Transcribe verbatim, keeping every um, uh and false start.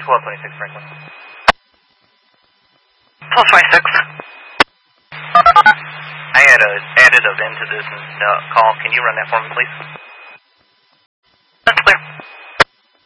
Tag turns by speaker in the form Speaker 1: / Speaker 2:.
Speaker 1: Hello, twenty-six Franklin.
Speaker 2: Hello, twenty-six.
Speaker 1: I had a additive into this uh, call. Can you run that for me, please?
Speaker 2: That's clear.